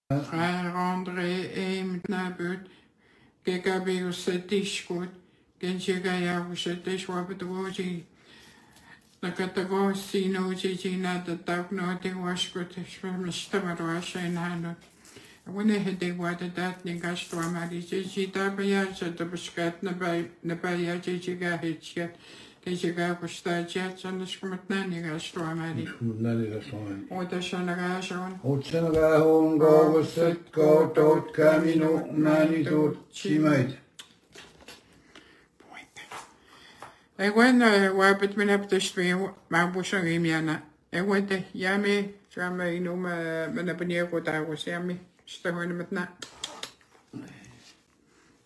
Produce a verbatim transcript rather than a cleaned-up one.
Frère André aimt nabut, gegabius diskut, genjigayavus dishwabdoji, the Katagosi no Gina, the dog no de washkut, Mistamaruasha in hand. When they had they wanted that, Nigastomari, Gita so the Biscat Nabaya Jiga Hitchet. Kejiga kusta jet on the scrimmage gastronomy. Or the Shanagash. Otsenagahon go was set go tot camino nani tot chimate. I went a wabbit when up the stream, my bush on Imiana. I went the yammy, Jama, no, Manabania, what I was yammy, stirring with that.